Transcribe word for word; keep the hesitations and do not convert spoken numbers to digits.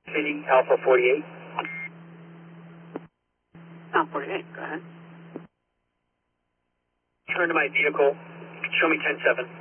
City, Alpha forty-eight. Alpha forty-eight, go ahead. Turn to my vehicle. Show me ten seven.